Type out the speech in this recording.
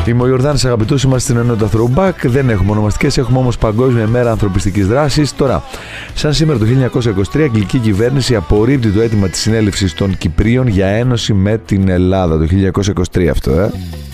Είμαι ο Ιορδάνης, αγαπητούς, είμαστε στην ενότητα Throwback. Δεν έχουμε ονομαστικές, έχουμε όμως Παγκόσμια Μέρα Ανθρωπιστικής Δράσης. Τώρα, σαν σήμερα το 1923, η αγγλική κυβέρνηση απορρίπτει το αίτημα της συνέλευσης των Κυπρίων για ένωση με την Ελλάδα. Το 1923 αυτό,